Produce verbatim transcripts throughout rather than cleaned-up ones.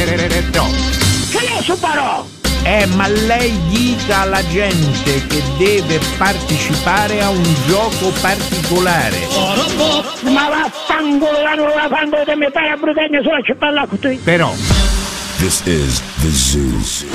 Che ne so parò? Eh, ma lei dica alla gente che deve partecipare a un gioco particolare. Ma vaffanculo, non la fanno di me fare a brutenne sulla cipolla con te. Però This is the Zoo.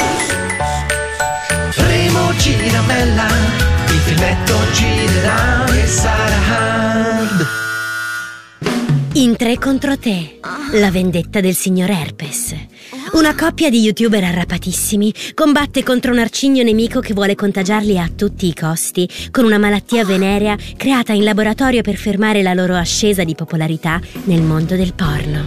Remo Giramella, il filmetto girerà e sarà hard. In tre contro te, la vendetta del signor Herpes. Una coppia di youtuber arrapatissimi combatte contro un arcigno nemico che vuole contagiarli a tutti i costi con una malattia venerea creata in laboratorio per fermare la loro ascesa di popolarità nel mondo del porno.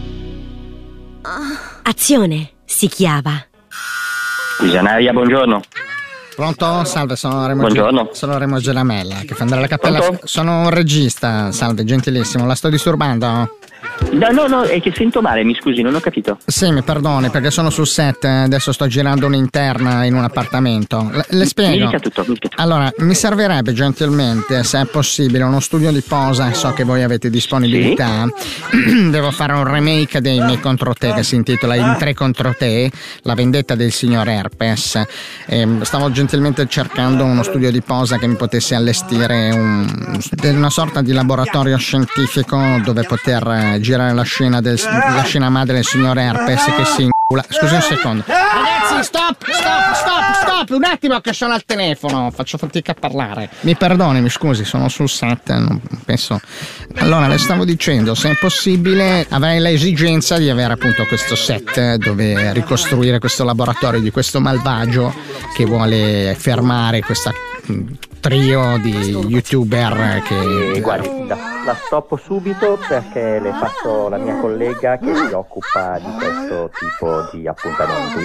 Azione si chiava. Visionaria, buongiorno. Pronto? Salve, sono Remo, Buongiorno. Gi- sono Remo Giramella, che fa andare alla cappella. Pronto? Sono un regista, salve, gentilissimo, la sto disturbando? No, no, no, è che sento male, mi scusi, non ho capito. Sì, mi perdoni, perché sono sul set, adesso sto girando un'interna in un appartamento. Le, le spiego. Mi dica tutto, mi dica tutto. Allora, mi servirebbe gentilmente, se è possibile, uno studio di posa, so che voi avete disponibilità. Sì? Devo fare un remake dei miei contro te che si intitola In tre contro te, la vendetta del signor Herpes. E stavo gentilmente cercando uno studio di posa che mi potesse allestire un, una sorta di laboratorio scientifico dove poter girare la scena, del, la scena madre del signor Herpes che si incula. Scusi un secondo. Ragazzi, stop, stop, stop, stop, un attimo che sono al telefono, faccio fatica a parlare. Mi perdoni, mi scusi, sono sul set, non penso. Allora, le stavo dicendo, se è possibile, avrei l'esigenza di avere appunto questo set dove ricostruire questo laboratorio di questo malvagio che vuole fermare questa trio di youtuber che... Eh, guardi, la, la stoppo subito perché le passo la mia collega che si occupa di questo tipo di appuntamenti.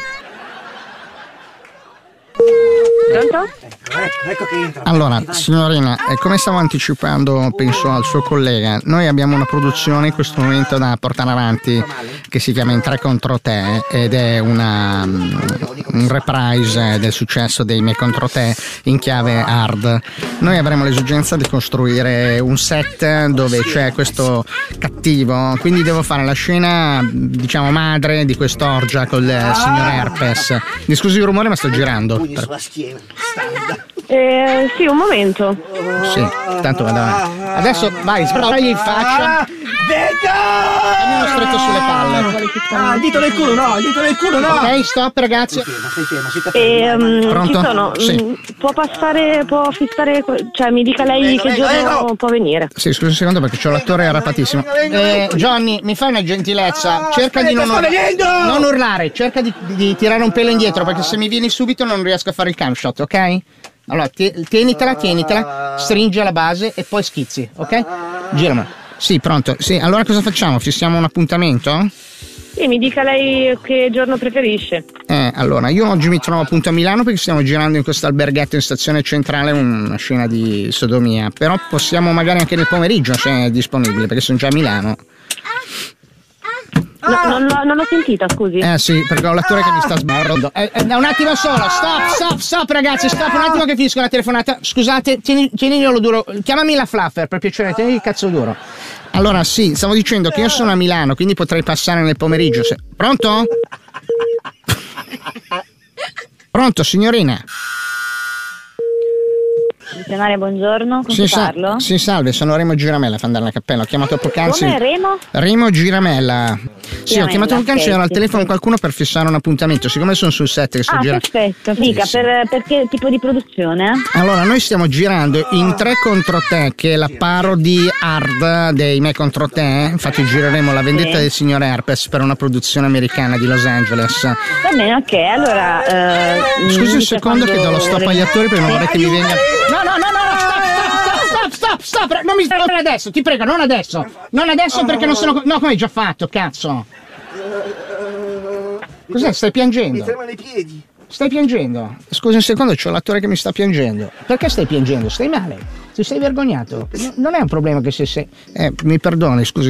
Pronto? Ecco, ecco che entra. Allora, signorina, eh, come stavo anticipando, penso al suo collega, noi abbiamo una produzione in questo momento da portare avanti che si chiama In tre contro te ed è una, un reprise del successo dei Me contro te in chiave hard. Noi avremo l'esigenza di costruire un set dove c'è questo cattivo, quindi devo fare la scena, diciamo, madre di quest'orgia col signor Herpes. Mi scusi il rumore, ma sto girando. Sulla schiena. Eh, sì, un momento. Sì, tanto vado avanti. Adesso vai, sparagli in faccia. Venga! Dammi uno stretto sulle palle. Ah, il dito nel culo, no, il dito nel culo, no! Ok, stop ragazzi. Stai fermo, stai fermo, stai E, fermo. um, Pronto? ci sono. Sì. Mm, può passare, può fissare, cioè mi dica lei Vengo, che vengo, giorno vengo. può venire. Sì, scusi un secondo perché c'ho l'attore arrapatissimo. Eh, Johnny, mi fai una gentilezza? Cerca di non, sto venendo! non urlare, cerca di, di tirare un pelo indietro perché se mi vieni subito non riesco a fare il cam shot, ok? Allora, ti- tienitela, tienitela, stringi alla base e poi schizzi, ok? Giramela. Sì, pronto. Sì, allora cosa facciamo? Fissiamo un appuntamento? Sì, mi dica lei che giorno preferisce. Eh, allora, io oggi mi trovo appunto a Milano perché stiamo girando in questo alberghetto in stazione centrale una scena di sodomia, però possiamo magari anche nel pomeriggio se è disponibile perché sono già a Milano. No, non, l'ho, non l'ho sentita, scusi. Eh sì, perché ho l'attore che mi sta sbarrando. Eh, eh, un attimo solo, stop, stop, stop ragazzi, stop un attimo che finisco la telefonata. Scusate, tieni, tieniglielo duro, chiamami la fluffer per piacere, tieni il cazzo duro. Allora sì, stavo dicendo che io sono a Milano, quindi potrei passare nel pomeriggio. Se... Pronto? Pronto, signorina? Missionaria, buongiorno, con Sì, chi sa- parlo? sì, salve, sono Remo Giramella, fa andare la cappella. Ho chiamato poc'anzi. Come, Remo? Remo Giramella. Sì, ho Giramella, chiamato poc'anzi, ero al sì, telefono sì. qualcuno per fissare un appuntamento. Siccome sono sul set che sto Ah, girando. perfetto, dica, Sì, sì. per, per che tipo di produzione? Allora, noi stiamo girando In tre contro te, che è la parody hard dei Me contro te. Infatti gireremo La vendetta Sì. del signor Herpes per una produzione americana di Los Angeles. Va bene, ok, allora... Eh, mi Scusi un dica secondo che do lo quando stop agli vorrei- attori perché non vorrei che mi venga... No, No, no, no, no, stop, stop, stop, stop, stop, stop, non mi non adesso, ti prego, non adesso. Non adesso perché non sono... No, come hai già fatto, cazzo? Cos'è, stai Mi piangendo? tremano i piedi. Stai piangendo? Scusa un secondo, c'ho l'attore che mi sta piangendo. Perché stai piangendo? Stai male? Ti sei vergognato? No, non è un problema che se sei... Eh, mi perdoni, scusi.